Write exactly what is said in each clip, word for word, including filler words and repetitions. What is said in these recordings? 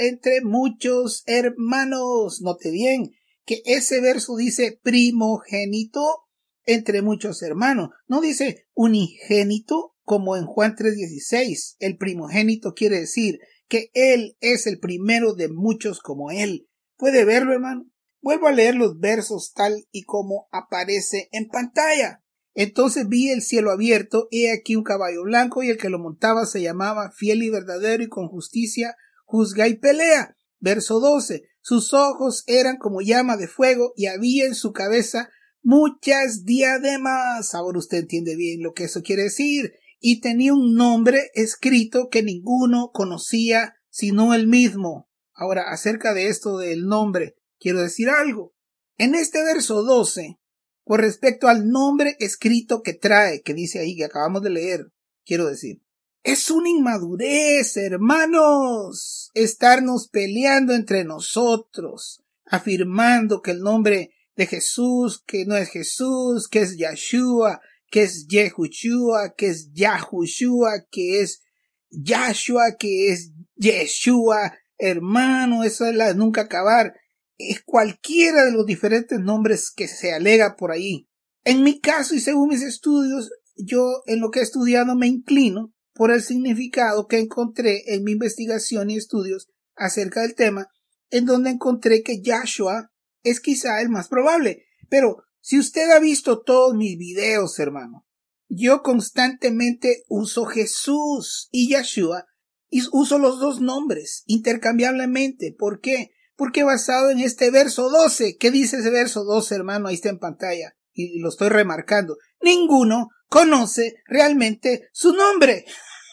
entre muchos hermanos. Note bien que ese verso dice primogénito entre muchos hermanos. No dice unigénito como en Juan tres dieciséis. El primogénito quiere decir que él es el primero de muchos como él. ¿Puede verlo, hermano? Vuelvo a leer los versos tal y como aparece en pantalla. Entonces vi el cielo abierto, he aquí un caballo blanco, y el que lo montaba se llamaba Fiel y Verdadero, y con justicia juzga y pelea. Verso doce. Sus ojos eran como llama de fuego, y había en su cabeza muchas diademas. Ahora usted entiende bien lo que eso quiere decir. Y tenía un nombre escrito que ninguno conocía sino él mismo. Ahora, acerca de esto del nombre, quiero decir algo. En este verso doce, con respecto al nombre escrito que trae, que dice ahí, que acabamos de leer, quiero decir, es una inmadurez, hermanos, estarnos peleando entre nosotros, afirmando que el nombre de Jesús, que no es Jesús, que es Yeshua, que es Yehushua, que es Yahushua, que es Yahshua, que es Yeshua. Hermano, eso es la de nunca acabar. Es cualquiera de los diferentes nombres que se alega por ahí. En mi caso y según mis estudios, yo en lo que he estudiado me inclino por el significado que encontré en mi investigación y estudios acerca del tema, en donde encontré que Yahshua es quizá el más probable. Pero si usted ha visto todos mis videos, hermano, yo constantemente uso Jesús y Yahshua y uso los dos nombres intercambiablemente. ¿Por qué? Porque basado en este verso doce, ¿qué dice ese verso doce, hermano? Ahí está en pantalla y lo estoy remarcando. Ninguno conoce realmente su nombre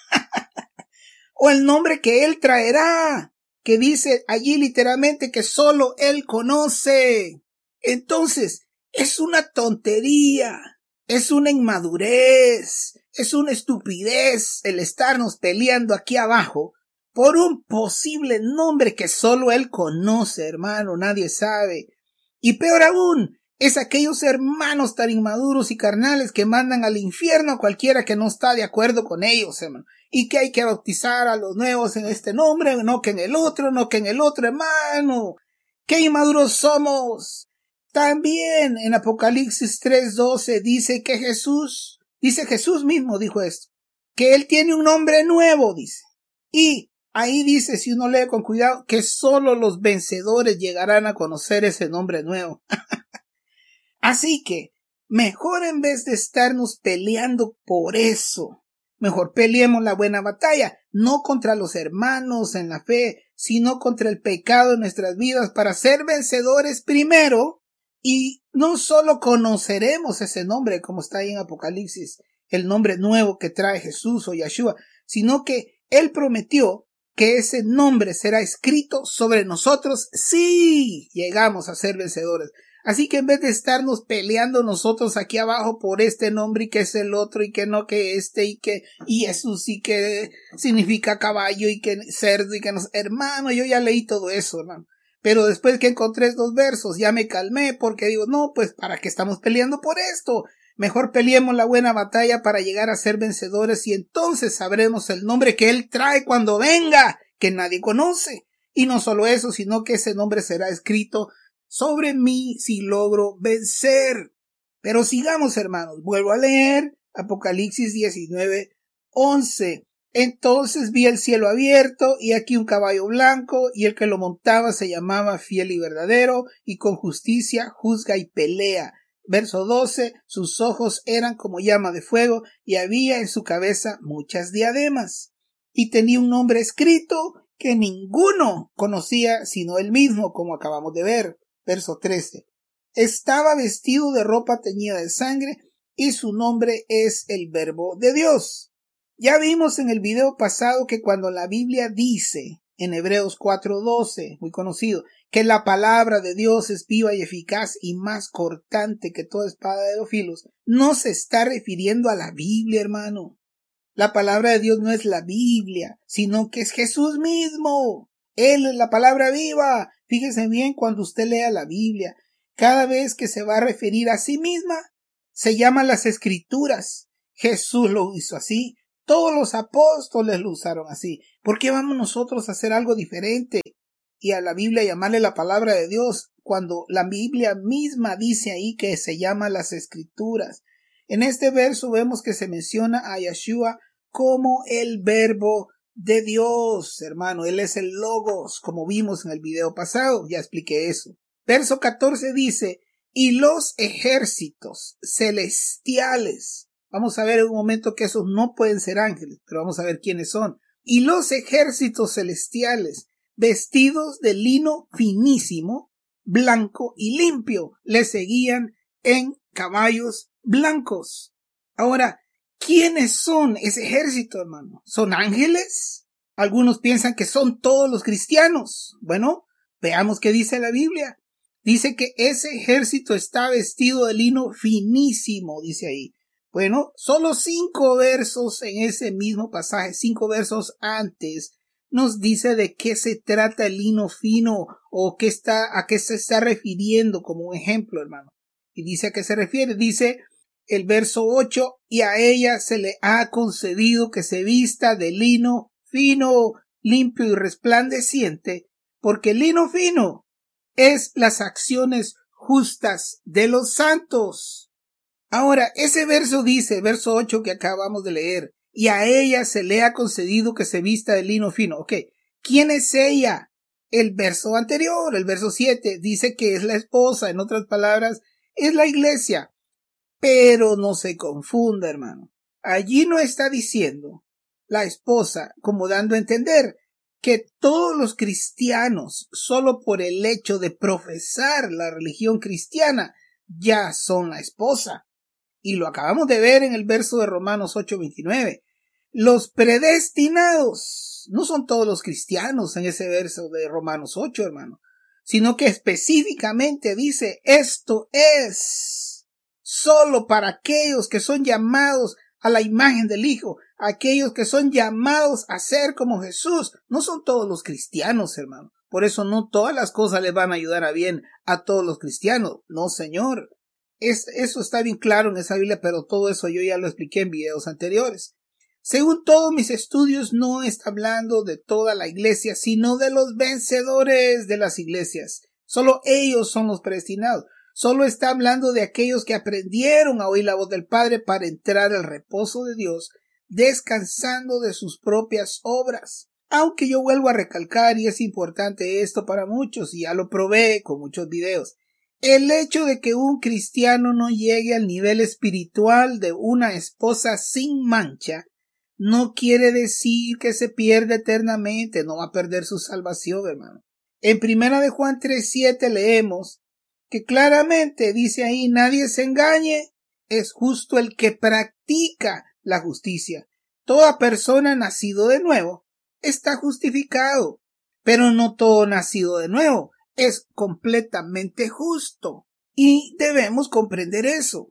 o el nombre que él traerá, que dice allí literalmente que solo él conoce. Entonces, es una tontería, es una inmadurez, es una estupidez el estarnos peleando aquí abajo por un posible nombre que solo él conoce, hermano, nadie sabe. Y peor aún, es aquellos hermanos tan inmaduros y carnales que mandan al infierno a cualquiera que no está de acuerdo con ellos, hermano. Y que hay que bautizar a los nuevos en este nombre, no que en el otro, no que en el otro, hermano. ¡Qué inmaduros somos! También en Apocalipsis tres doce dice que Jesús, dice Jesús mismo dijo esto, que él tiene un nombre nuevo, dice. Y ahí dice, si uno lee con cuidado, que solo los vencedores llegarán a conocer ese nombre nuevo. Así que, mejor en vez de estarnos peleando por eso, mejor peleemos la buena batalla, no contra los hermanos en la fe, sino contra el pecado en nuestras vidas para ser vencedores primero. Y no solo conoceremos ese nombre, como está ahí en Apocalipsis, el nombre nuevo que trae Jesús o Yahshua, sino que Él prometió que ese nombre será escrito sobre nosotros si llegamos a ser vencedores. Así que en vez de estarnos peleando nosotros aquí abajo por este nombre y que es el otro y que no que este y que y Jesús y que significa caballo y que cerdo y que no, hermano, yo ya leí todo eso, hermano. Pero después que encontré estos versos ya me calmé porque digo, no, pues ¿para qué estamos peleando por esto? Mejor peleemos la buena batalla para llegar a ser vencedores y entonces sabremos el nombre que Él trae cuando venga, que nadie conoce. Y no solo eso, sino que ese nombre será escrito sobre mí si logro vencer. Pero sigamos, hermanos. Vuelvo a leer Apocalipsis diecinueve once. Entonces vi el cielo abierto y aquí un caballo blanco y el que lo montaba se llamaba Fiel y Verdadero y con justicia juzga y pelea. Verso doce. Sus ojos eran como llama de fuego y había en su cabeza muchas diademas. Y tenía un nombre escrito que ninguno conocía sino él mismo, como acabamos de ver. Verso trece. Estaba vestido de ropa teñida de sangre y su nombre es el Verbo de Dios. Ya vimos en el video pasado que cuando la Biblia dice en Hebreos cuatro doce, muy conocido, que la palabra de Dios es viva y eficaz y más cortante que toda espada de dos filos, no se está refiriendo a la Biblia, hermano. La palabra de Dios no es la Biblia, sino que es Jesús mismo. Él es la palabra viva. Fíjese bien cuando usted lea la Biblia. Cada vez que se va a referir a sí misma, se llaman las Escrituras. Jesús lo hizo así. Todos los apóstoles lo usaron así. ¿Por qué vamos nosotros a hacer algo diferente? y a la Biblia llamarle la palabra de Dios, cuando la Biblia misma dice ahí que se llama las Escrituras? En este verso vemos que se menciona a Yeshua como el verbo de Dios, hermano. Él es el Logos, como vimos en el video pasado, ya expliqué eso. Verso catorce dice, y los ejércitos celestiales. Vamos a ver en un momento que esos no pueden ser ángeles, pero vamos a ver quiénes son. Y los ejércitos celestiales, vestidos de lino finísimo, blanco y limpio, le seguían en caballos blancos. Ahora, ¿quiénes son ese ejército, hermano? ¿Son ángeles? Algunos piensan que son todos los cristianos. Bueno, veamos qué dice la Biblia. Dice que ese ejército está vestido de lino finísimo, dice ahí. Bueno, solo cinco versos en ese mismo pasaje, cinco versos antes, nos dice de qué se trata el lino fino o qué está, a qué se está refiriendo como un ejemplo, hermano. Y dice a qué se refiere. Dice el verso ocho, y a ella se le ha concedido que se vista de lino fino, limpio y resplandeciente, porque el lino fino es las acciones justas de los santos. Ahora, ese verso dice, verso ocho que acabamos de leer, y a ella se le ha concedido que se vista de lino fino. Ok, ¿quién es ella? El verso anterior, el verso siete, dice que es la esposa, en otras palabras, es la iglesia. Pero no se confunda, hermano. Allí no está diciendo la esposa, como dando a entender que todos los cristianos, solo por el hecho de profesar la religión cristiana, ya son la esposa. Y lo acabamos de ver en el verso de Romanos ocho veintinueve. Los predestinados no son todos los cristianos en ese verso de Romanos ocho, hermano, sino que específicamente dice, esto es solo para aquellos que son llamados a la imagen del Hijo, aquellos que son llamados a ser como Jesús. No son todos los cristianos, hermano. Por eso no todas las cosas le van a ayudar a bien a todos los cristianos. No, señor. Es, eso está bien claro en esa Biblia, pero todo eso yo ya lo expliqué en videos anteriores. Según todos mis estudios, no está hablando de toda la iglesia, sino de los vencedores de las iglesias. Solo ellos son los predestinados. Solo está hablando de aquellos que aprendieron a oír la voz del Padre para entrar al reposo de Dios, descansando de sus propias obras. Aunque yo vuelvo a recalcar, y es importante esto para muchos, y ya lo probé con muchos videos, el hecho de que un cristiano no llegue al nivel espiritual de una esposa sin mancha no quiere decir que se pierda eternamente, no va a perder su salvación, hermano. En primera de Juan tres siete leemos que claramente dice ahí, nadie se engañe, es justo el que practica la justicia. Toda persona nacido de nuevo está justificado, pero no todo nacido de nuevo es completamente justo. Y debemos comprender eso.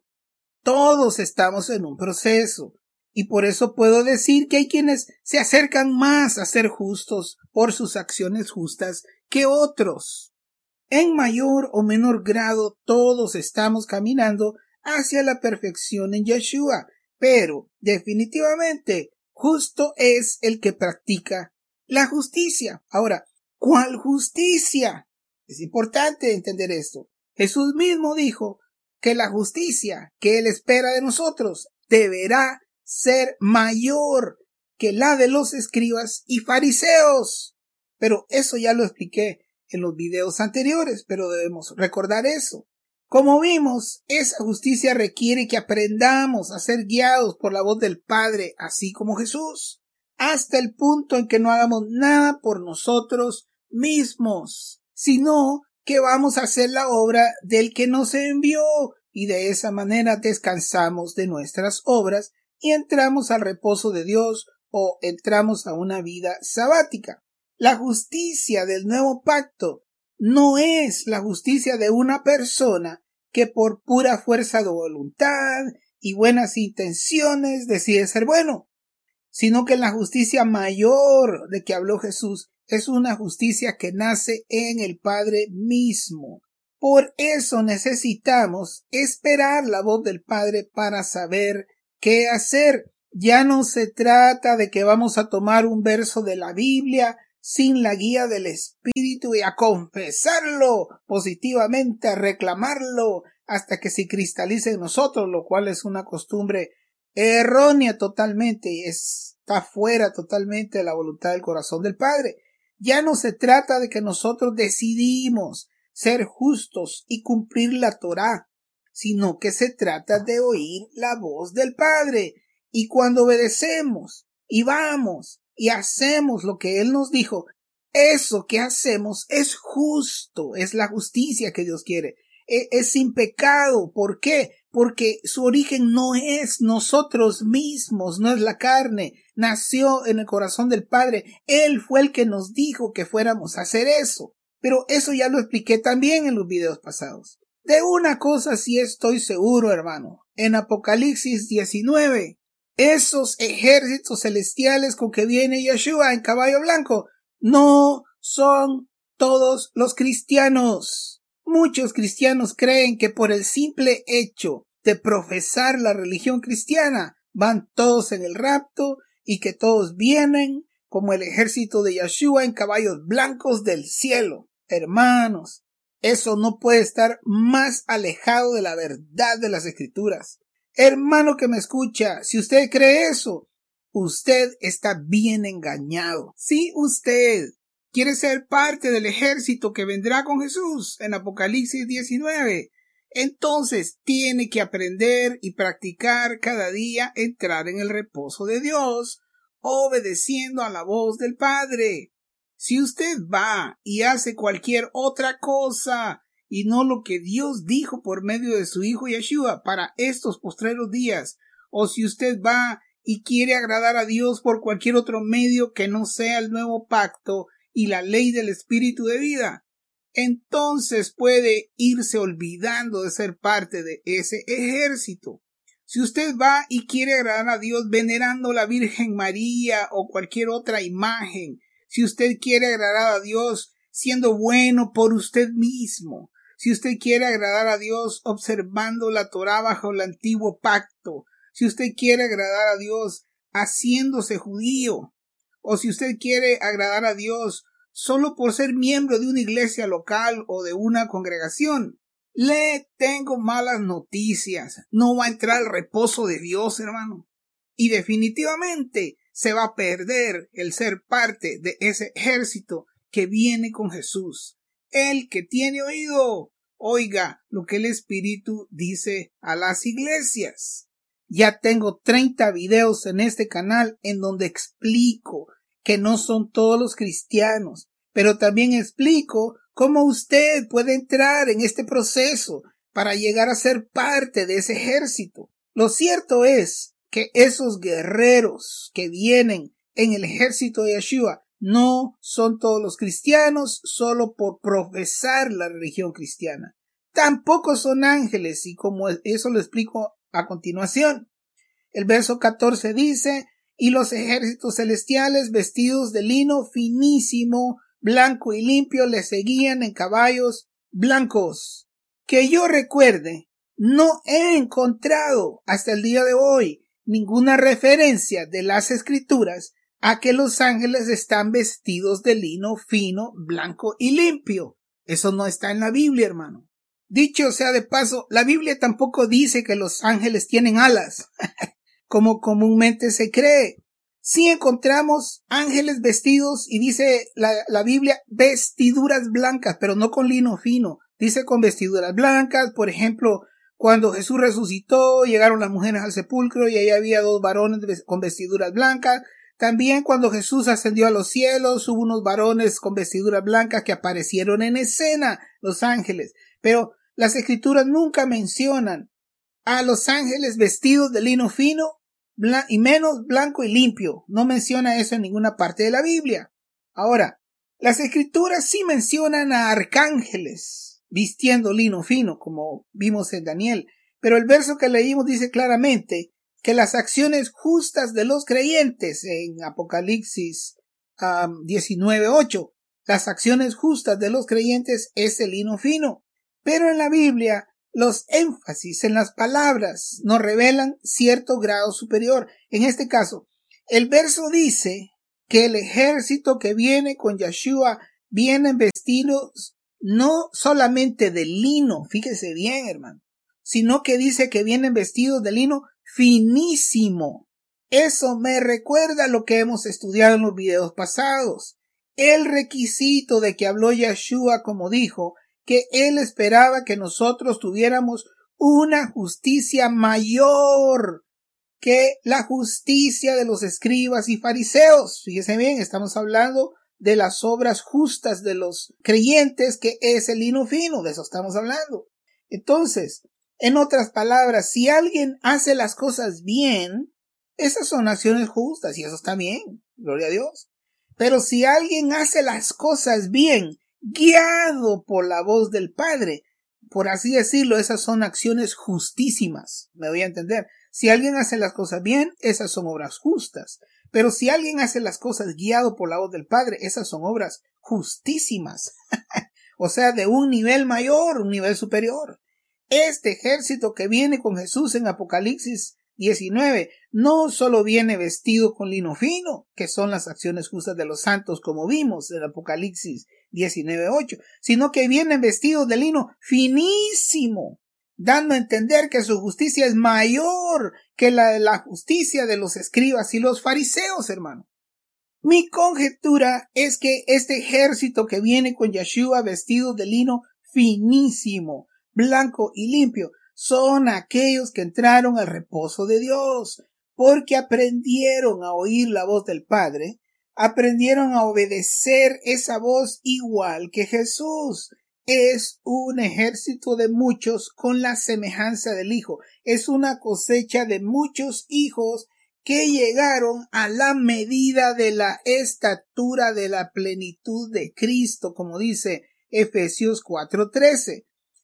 Todos estamos en un proceso. Y por eso puedo decir que hay quienes se acercan más a ser justos por sus acciones justas que otros. En mayor o menor grado todos estamos caminando hacia la perfección en Yeshua, pero definitivamente justo es el que practica la justicia. Ahora, ¿cuál justicia? Es importante entender esto. Jesús mismo dijo que la justicia que Él espera de nosotros deberá ser mayor que la de los escribas y fariseos. Pero eso ya lo expliqué en los videos anteriores, pero debemos recordar eso. Como vimos, esa justicia requiere que aprendamos a ser guiados por la voz del Padre, así como Jesús, hasta el punto en que no hagamos nada por nosotros mismos, sino que vamos a hacer la obra del que nos envió, y de esa manera descansamos de nuestras obras y entramos al reposo de Dios o entramos a una vida sabática. La justicia del nuevo pacto no es la justicia de una persona que por pura fuerza de voluntad y buenas intenciones decide ser bueno, sino que la justicia mayor de que habló Jesús es una justicia que nace en el Padre mismo. Por eso necesitamos esperar la voz del Padre para saber qué hacer. Ya no se trata de que vamos a tomar un verso de la Biblia, sin la guía del Espíritu y a confesarlo positivamente, a reclamarlo hasta que se cristalice en nosotros, lo cual es una costumbre errónea totalmente y está fuera totalmente de la voluntad del corazón del Padre. Ya no se trata de que nosotros decidimos ser justos y cumplir la Torá, sino que se trata de oír la voz del Padre. Y cuando obedecemos y vamos y hacemos lo que Él nos dijo, eso que hacemos es justo, es la justicia que Dios quiere, es, es sin pecado. ¿Por qué? Porque su origen no es nosotros mismos, no es la carne, nació en el corazón del Padre. Él fue el que nos dijo que fuéramos a hacer eso. Pero eso ya lo expliqué también en los videos pasados. De una cosa sí estoy seguro, hermano. En Apocalipsis diecinueve, esos ejércitos celestiales con que viene Yeshua en caballo blanco no son todos los cristianos. Muchos cristianos creen que por el simple hecho de profesar la religión cristiana van todos en el rapto y que todos vienen como el ejército de Yeshua en caballos blancos del cielo. Hermanos, eso no puede estar más alejado de la verdad de las Escrituras. Hermano que me escucha, si usted cree eso, usted está bien engañado. Si usted quiere ser parte del ejército que vendrá con Jesús en Apocalipsis diecinueve, entonces tiene que aprender y practicar cada día entrar en el reposo de Dios, obedeciendo a la voz del Padre. Si usted va y hace cualquier otra cosa y no lo que Dios dijo por medio de su Hijo Yeshua para estos postreros días, o si usted va y quiere agradar a Dios por cualquier otro medio que no sea el nuevo pacto y la ley del Espíritu de vida, entonces puede irse olvidando de ser parte de ese ejército. Si usted va y quiere agradar a Dios venerando a la Virgen María o cualquier otra imagen, si usted quiere agradar a Dios siendo bueno por usted mismo, si usted quiere agradar a Dios observando la Torá bajo el antiguo pacto, si usted quiere agradar a Dios haciéndose judío, o si usted quiere agradar a Dios solo por ser miembro de una iglesia local o de una congregación, le tengo malas noticias. No va a entrar al reposo de Dios, hermano. Y definitivamente se va a perder el ser parte de ese ejército que viene con Jesús. El que tiene oído, oiga lo que el Espíritu dice a las iglesias. Ya tengo treinta videos en este canal en donde explico que no son todos los cristianos, pero también explico cómo usted puede entrar en este proceso para llegar a ser parte de ese ejército. Lo cierto es que esos guerreros que vienen en el ejército de Yeshua no son todos los cristianos solo por profesar la religión cristiana. Tampoco son ángeles, y como eso lo explico a continuación. El verso catorce dice: y los ejércitos celestiales vestidos de lino finísimo, blanco y limpio le seguían en caballos blancos. Que yo recuerde, no he encontrado hasta el día de hoy ninguna referencia de las Escrituras a que los ángeles están vestidos de lino fino, blanco y limpio. Eso no está en la Biblia, hermano. Dicho sea de paso, la Biblia tampoco dice que los ángeles tienen alas, como comúnmente se cree. Sí encontramos ángeles vestidos, y dice la, la Biblia, vestiduras blancas, pero no con lino fino. Dice con vestiduras blancas. Por ejemplo, cuando Jesús resucitó, llegaron las mujeres al sepulcro y ahí había dos varones con vestiduras blancas. También cuando Jesús ascendió a los cielos, hubo unos varones con vestiduras blancas que aparecieron en escena, los ángeles. Pero las Escrituras nunca mencionan a los ángeles vestidos de lino fino y menos blanco y limpio. No menciona eso en ninguna parte de la Biblia. Ahora, las Escrituras sí mencionan a arcángeles vistiendo lino fino, como vimos en Daniel. Pero el verso que leímos dice claramente que las acciones justas de los creyentes en Apocalipsis um, diecinueve ocho, las acciones justas de los creyentes es el lino fino. Pero en la Biblia, los énfasis en las palabras nos revelan cierto grado superior. En este caso, el verso dice que el ejército que viene con Yeshua vienen vestidos no solamente de lino, fíjese bien, hermano, sino que dice que vienen vestidos de lino finísimo. Eso me recuerda a lo que hemos estudiado en los videos pasados. El requisito de que habló Yeshua, como dijo, que él esperaba que nosotros tuviéramos una justicia mayor que la justicia de los escribas y fariseos. Fíjese bien, estamos hablando de las obras justas de los creyentes, que es el lino fino, de eso estamos hablando. Entonces, en otras palabras, si alguien hace las cosas bien, esas son acciones justas y eso está bien, gloria a Dios. Pero si alguien hace las cosas bien, guiado por la voz del Padre, por así decirlo, esas son acciones justísimas. ¿Me voy a entender? Si alguien hace las cosas bien, esas son obras justas. Pero si alguien hace las cosas guiado por la voz del Padre, esas son obras justísimas. O sea, de un nivel mayor, un nivel superior. Este ejército que viene con Jesús en Apocalipsis diecinueve no solo viene vestido con lino fino, que son las acciones justas de los santos, como vimos en Apocalipsis diecinueve ocho, sino que vienen vestidos de lino finísimo, dando a entender que su justicia es mayor que la de la justicia de los escribas y los fariseos, hermano. Mi conjetura es que este ejército que viene con Yeshua vestido de lino finísimo, blanco y limpio, son aquellos que entraron al reposo de Dios, porque aprendieron a oír la voz del Padre, aprendieron a obedecer esa voz igual que Jesús. Es un ejército de muchos con la semejanza del Hijo. Es una cosecha de muchos hijos que llegaron a la medida de la estatura de la plenitud de Cristo, como dice Efesios cuatro trece.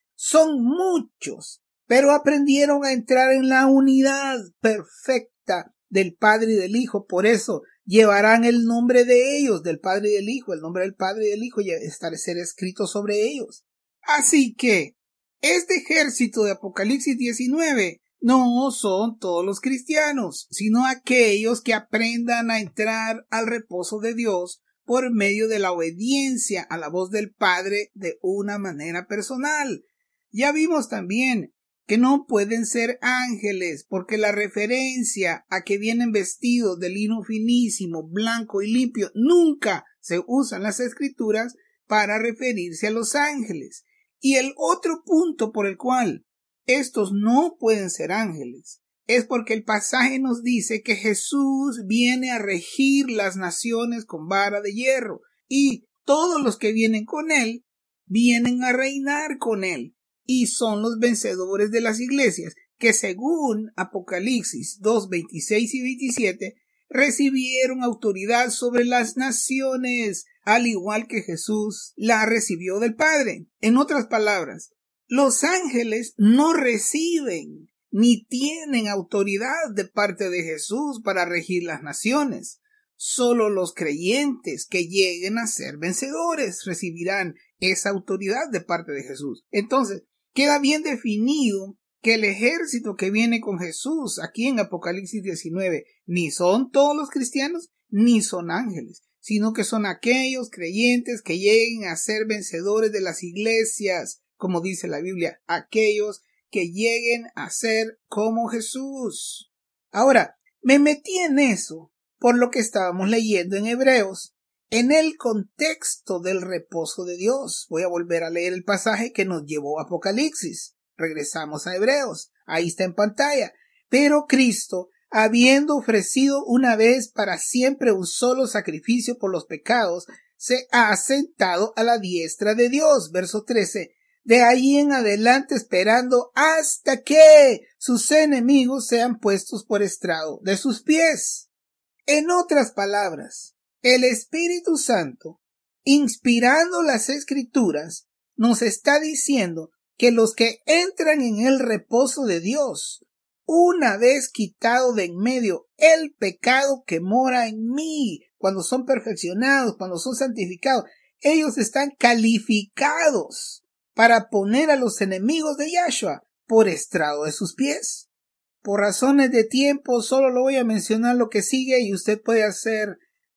Son muchos, pero aprendieron a entrar en la unidad perfecta del Padre y del Hijo. Por eso llevarán el nombre de ellos, del Padre y del Hijo, el nombre del Padre y del Hijo, y estará ser escrito sobre ellos. Así que este ejército de Apocalipsis diecinueve no son todos los cristianos, sino aquellos que aprendan a entrar al reposo de Dios por medio de la obediencia a la voz del Padre de una manera personal. Ya vimos también que no pueden ser ángeles, porque la referencia a que vienen vestidos de lino finísimo, blanco y limpio, nunca se usa en las escrituras para referirse a los ángeles. Y el otro punto por el cual estos no pueden ser ángeles es porque el pasaje nos dice que Jesús viene a regir las naciones con vara de hierro, y todos los que vienen con él vienen a reinar con él. Y son los vencedores de las iglesias que, según Apocalipsis dos, veintiséis y veintisiete, recibieron autoridad sobre las naciones, al igual que Jesús la recibió del Padre. En otras palabras, los ángeles no reciben ni tienen autoridad de parte de Jesús para regir las naciones. Solo los creyentes que lleguen a ser vencedores recibirán esa autoridad de parte de Jesús. Entonces, queda bien definido que el ejército que viene con Jesús aquí en Apocalipsis diecinueve ni son todos los cristianos ni son ángeles, sino que son aquellos creyentes que lleguen a ser vencedores de las iglesias, como dice la Biblia, aquellos que lleguen a ser como Jesús. Ahora, me metí en eso por lo que estábamos leyendo en Hebreos, en el contexto del reposo de Dios. Voy a volver a leer el pasaje que nos llevó a Apocalipsis. Regresamos a Hebreos. Ahí está en pantalla. Pero Cristo, habiendo ofrecido una vez para siempre un solo sacrificio por los pecados, se ha sentado a la diestra de Dios. Verso trece. De ahí en adelante esperando hasta que sus enemigos sean puestos por estrado de sus pies. En otras palabras, el Espíritu Santo, inspirando las Escrituras, nos está diciendo que los que entran en el reposo de Dios, una vez quitado de en medio el pecado que mora en mí, cuando son perfeccionados, cuando son santificados, ellos están calificados para poner a los enemigos de Yahshua por estrado de sus pies. Por razones de tiempo, solo lo voy a mencionar lo que sigue y usted puede hacer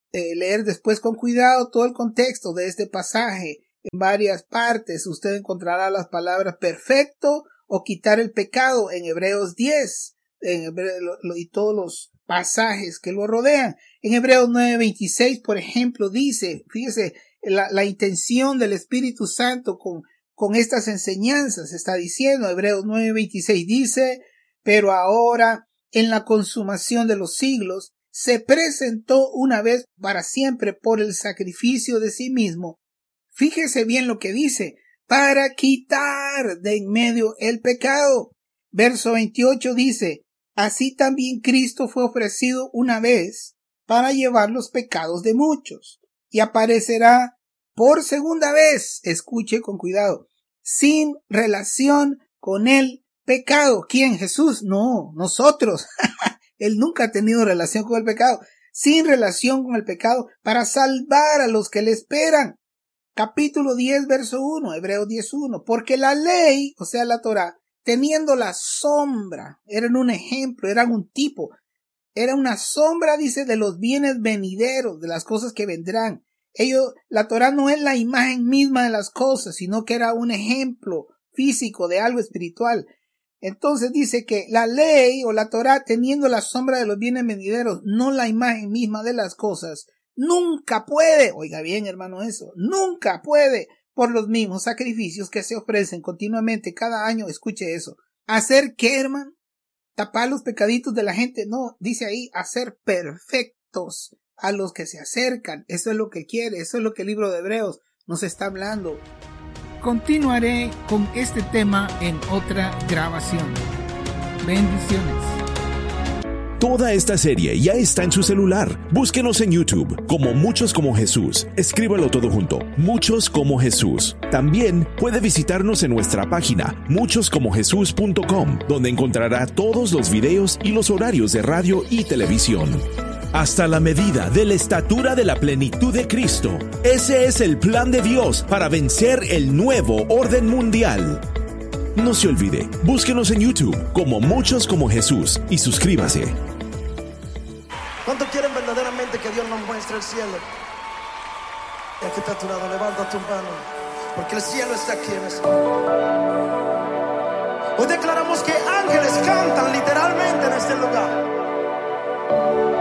eh, leer después con cuidado todo el contexto de este pasaje. En varias partes usted encontrará las palabras perfecto o quitar el pecado en Hebreos diez en Hebreo, lo, lo, y todos los pasajes que lo rodean. En Hebreos nueve veintiséis, por ejemplo, dice, fíjese, la, la intención del Espíritu Santo con, con estas enseñanzas. Está diciendo, Hebreos nueve veintiséis dice, pero ahora en la consumación de los siglos se presentó una vez para siempre por el sacrificio de sí mismo. Fíjese bien lo que dice, para quitar de en medio el pecado. Verso veintiocho dice, así también Cristo fue ofrecido una vez para llevar los pecados de muchos, y aparecerá por segunda vez, escuche con cuidado, sin relación con el pecado. ¿Quién? Jesús. No, nosotros. Él nunca ha tenido relación con el pecado. Sin relación con el pecado, para salvar a los que le esperan. Capítulo diez, verso uno, Hebreos diez uno. Porque la ley, o sea la Torá, teniendo la sombra, eran un ejemplo, eran un tipo, era una sombra, dice, de los bienes venideros, de las cosas que vendrán. Ellos, la Torá no es la imagen misma de las cosas, sino que era un ejemplo físico de algo espiritual. Entonces dice que la ley o la Torá, teniendo la sombra de los bienes venideros, no la imagen misma de las cosas, nunca puede, oiga bien hermano eso, nunca puede, por los mismos sacrificios que se ofrecen continuamente cada año, escuche eso, ¿hacer qué, hermano? ¿Tapar los pecaditos de la gente? No, dice ahí, hacer perfectos a los que se acercan. Eso es lo que quiere, eso es lo que el libro de Hebreos nos está hablando. Continuaré con este tema en otra grabación. Bendiciones. Toda esta serie ya está en su celular. Búsquenos en YouTube como Muchos como Jesús. Escríbalo todo junto, Muchos como Jesús. También puede visitarnos en nuestra página muchos como jesús punto com, donde encontrará todos los videos y los horarios de radio y televisión. Hasta la medida de la estatura de la plenitud de Cristo. Ese es el plan de Dios para vencer el nuevo orden mundial. No se olvide, búsquenos en YouTube como Muchos como Jesús y suscríbase. ¿Cuántos quieren verdaderamente que Dios nos muestre el cielo? El que está a tu lado, levanta tu mano, porque el cielo está aquí en este lugar. Hoy declaramos que ángeles cantan literalmente en este lugar.